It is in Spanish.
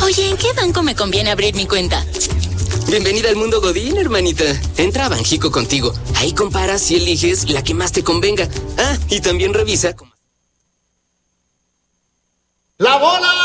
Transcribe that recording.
Oye, ¿en qué banco me conviene abrir mi cuenta? Bienvenida al mundo Godín, hermanita. Entra a Banjico contigo. Ahí comparas y eliges la que más te convenga. Ah, y también revisa... ¡La bola!